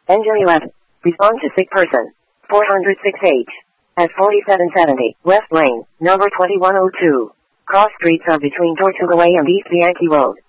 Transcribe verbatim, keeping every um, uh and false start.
Engine eleven. Respond to sick person. four oh six H. At forty-seven seventy, West Lane, number twenty-one oh two. Cross streets are between Tortuga Way and East Yankee Road.